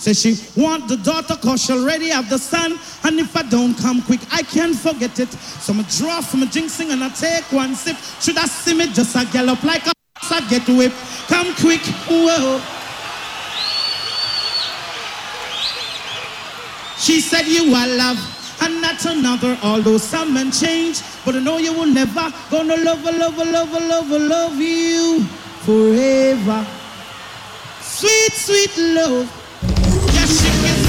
Say she want the daughter cause she already have the son. And if I don't come quick, I can't forget it. So I draw from a jinxing and I take one sip. Should I see me just a gallop like a I get whipped. Come quick, whoa. She said you are love and not another. Although some men change, but I know you will never. Gonna love you forever. Sweet, sweet love. Yes, she can